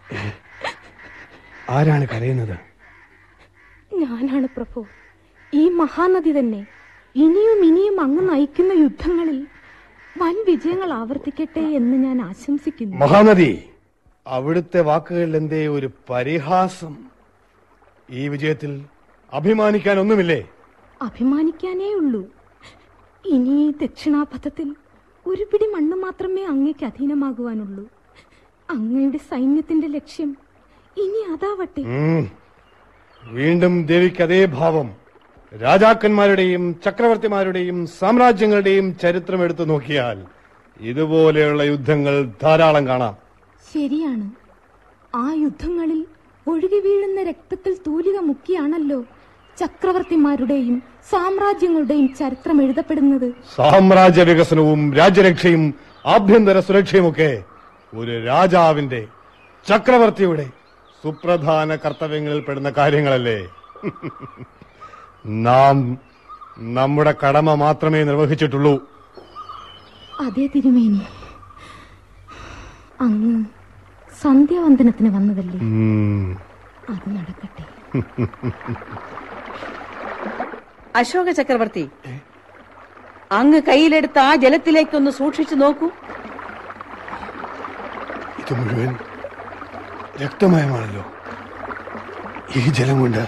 ആരാണ് കരയുന്നത്? ഞാനാണ് പ്രഭു. ഈ മഹാനദി തന്നെ ഇനിയും ഇനിയും അങ്ങ് നയിക്കുന്ന യുദ്ധങ്ങളിൽ വൻ വിജയങ്ങൾ ആവർത്തിക്കട്ടെ എന്ന് ഞാൻ ആശംസിക്കുന്നു. മഹാനദി, അവിടുത്തെ വാക്കുകളിൽ എന്തേ ഒരു പരിഹാസം? ഈ വിജയത്തിൽ അഭിമാനിക്കാൻ ഒന്നുമില്ലേ? അഭിമാനിക്കാനേ ഉള്ളൂ. ഇനി ഈ ദക്ഷിണാപഥത്തിൽ ഒരു പിടി മണ്ണ് മാത്രമേ അങ്ങയ്ക്ക് അധീനമാകുവാനുള്ളൂ. അങ്ങയുടെ സൈന്യത്തിന്റെ ലക്ഷ്യം ഇനി അതാവട്ടെ. വീണ്ടും ദേവിക്ക് അതേ ഭാവം. രാജാക്കന്മാരുടെയും ചക്രവർത്തിമാരുടെയും സാമ്രാജ്യങ്ങളുടെയും ചരിത്രം എടുത്തു നോക്കിയാൽ ഇതുപോലെയുള്ള യുദ്ധങ്ങൾ ധാരാളം കാണാം. ശരിയാണ്. ആ യുദ്ധങ്ങളിൽ ഒഴുകി വീഴുന്ന രക്തത്തിൽ തൂലിക മുക്കിയാണല്ലോ ചക്രവർത്തിമാരുടെയും സാമ്രാജ്യങ്ങളുടെയും ചരിത്രം എഴുതപ്പെടുന്നത്. സാമ്രാജ്യ വികസനവും രാജ്യരക്ഷയും ആഭ്യന്തര സുരക്ഷയുമൊക്കെ ഒരു രാജാവിന്റെ, ചക്രവർത്തിയുടെ സുപ്രധാന കർത്തവ്യങ്ങളിൽ പെടുന്ന കാര്യങ്ങളല്ലേ? നാം നമ്മുടെ കടമ മാത്രമേ നിർവഹിച്ചിട്ടുള്ളൂ. അതേ തിരുമേനി. അങ്ങ് സന്ധ്യാവന്ദനത്തിന് വന്നതല്ലേ? അത് നടക്കട്ടെ. അശോക ചക്രവർത്തി, അങ്ങ് കയ്യിലെടുത്ത് ആ ജലത്തിലേക്കൊന്ന് സൂക്ഷിച്ചു നോക്കൂ. ഇത് മുഴുവൻ രക്തമയമാണല്ലോ. ഈ ജലം കൊണ്ട്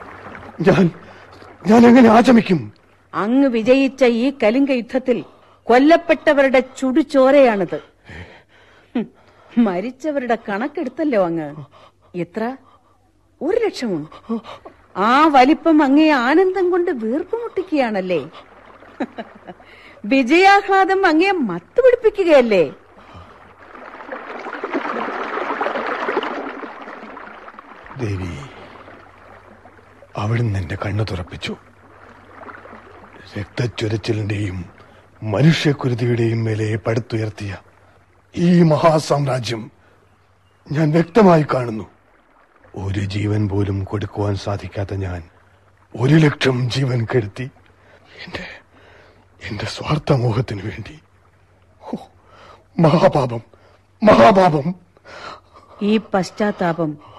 ഞാൻ എങ്ങനെ ആചമിക്കും? അങ്ങ് വിജയിച്ച ഈ കലിംഗ യുദ്ധത്തിൽ കൊല്ലപ്പെട്ടവരുടെ ചുടുചോരയാണിത്. മരിച്ചവരുടെ കണക്കെടുത്തല്ലോ അങ്ങ്. എത്ര? 1,00,000. ആ വലിപ്പം അങ്ങേ ആനന്ദം കൊണ്ട് വീർപ്പുമുട്ടിക്കുകയാണല്ലേ. വിജയാഹ്ലാദം അങ്ങേ മത്തുപിടിപ്പിക്കുകയല്ലേ. ദേവി, അവിടുന്ന് എന്റെ കണ്ണു തുറപ്പിച്ചു. രക്തച്ചൊരച്ചിലിന്റെയും മനുഷ്യക്കുരുതിയുടെയും മേലെ പടുത്തുയർത്തിയ ഈ മഹാസാമ്രാജ്യം ഞാൻ വ്യക്തമായി കാണുന്നു. ഒരു ജീവൻ പോലും കൊടുക്കുവാൻ സാധിക്കാത്ത ഞാൻ 1,00,000 ജീവൻ കെടുത്തി എന്റെ സ്വാർത്ഥമോഹത്തിനു വേണ്ടി. മഹാപാപം, മഹാപാപം. ഈ പശ്ചാത്താപം